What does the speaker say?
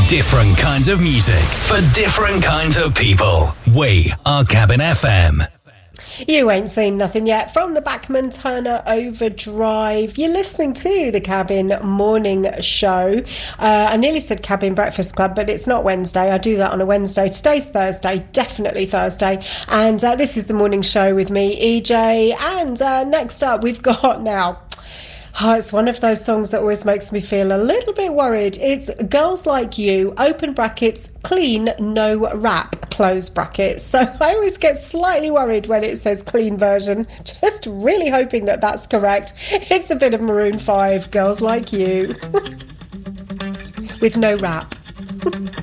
Different kinds of music for different kinds of people. We are Cabin FM. You ain't seen nothing yet from the Bachman Turner Overdrive. You're listening to the Cabin Morning Show. I nearly said Cabin Breakfast Club, but it's not Wednesday. I do that on a Wednesday. Today's Thursday, definitely Thursday. And this is the morning show with me, EJ. And next up, we've got now... Oh, it's one of those songs that always makes me feel a little bit worried. It's Girls Like You, open brackets, clean, no rap, close brackets. So I always get slightly worried when it says clean version, just really hoping that that's correct. It's a bit of Maroon 5, Girls Like You, with no rap.